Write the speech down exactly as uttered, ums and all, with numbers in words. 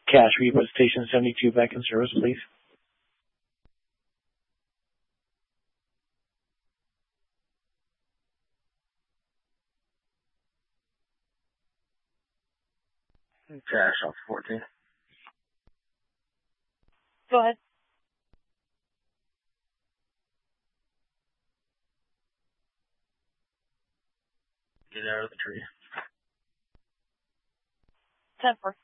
Cash repo station seventy-two back in service, please. Cash off fourteen. Go ahead. Get out of the tree. ten four.